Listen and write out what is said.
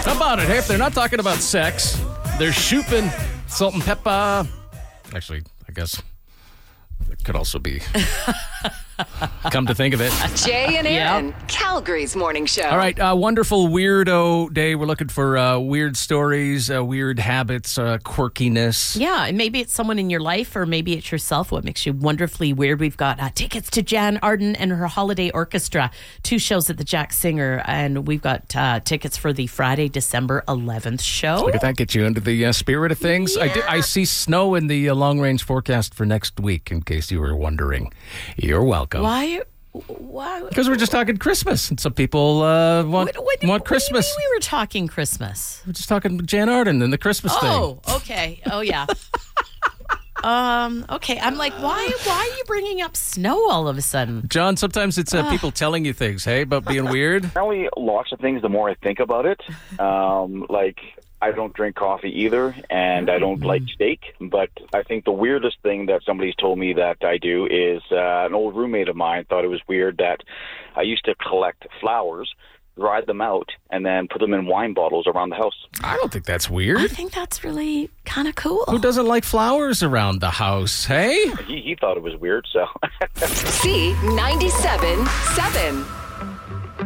How about it? Hey, if they're not talking about sex, they're shooping salt and pepper. Actually, I guess it could also be. Come to think of it. Jay and Aaron, Calgary's morning show. All right, wonderful weirdo day. We're looking for weird stories, weird habits, quirkiness. Yeah, and maybe it's someone in your life or maybe it's yourself. What makes you wonderfully weird? We've got tickets to Jan Arden and her holiday orchestra, 2 shows at the Jack Singer, and we've got tickets for the Friday, December 11th show. Look at that, get you into the spirit of things. Yeah. I see snow in the long-range forecast for next week, in case you were wondering. You're welcome. Why? Because we're just talking Christmas, and some people want Christmas. What do you mean we were talking Christmas? We're just talking Jan Arden and the Christmas thing. Oh, okay. Oh, yeah. Okay. I'm like, why are you bringing up snow all of a sudden? John, sometimes it's people telling you things, hey, about being weird. Apparently, lots of things the more I think about it. Like, I don't drink coffee either, and I don't like steak. But I think the weirdest thing that somebody's told me that I do is an old roommate of mine thought it was weird that I used to collect flowers, dry them out, and then put them in wine bottles around the house. I don't think that's weird. I think that's really kind of cool. Who doesn't like flowers around the house, hey? He thought it was weird, so. C97.7.